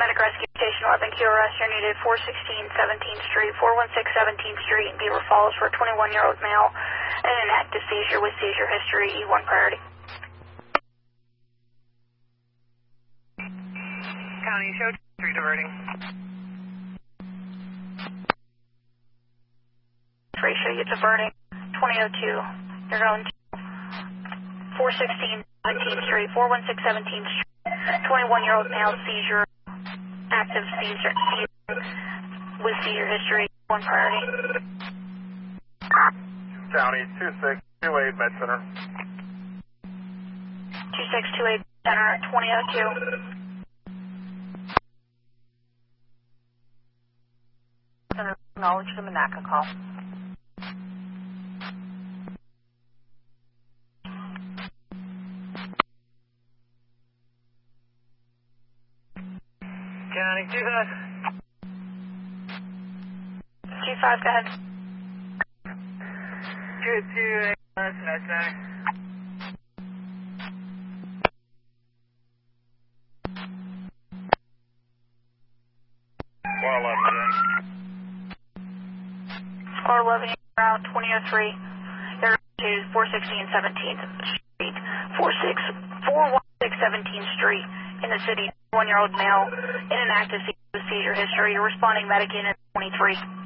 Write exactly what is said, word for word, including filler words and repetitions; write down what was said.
Medic Rescue Station eleven, Q arrest. You're needed four sixteen seventeenth Street, four one six seventeenth Street in Beaver Falls for a twenty-one-year-old male and an active seizure with seizure history, E one priority. County, show three diverting. Ratio, you diverting. twenty oh two. You're going to four sixteen seventeenth Street, four one six seventeenth Street, twenty-one-year-old male seizure, active seizure, seizure with seizure history, one priority. County, two six two eight Med Center. two six two eight Center, twenty oh two. Center, acknowledge the Monaca call. County, two five. two five, go ahead. two two eight, Med Center. four eleven. four eleven, route twenty oh three. You're to four sixteen seventeenth Street, four one six seventeenth Street in the city. One-year-old male in an active seizure with seizure history. You're responding medic unit twenty-three.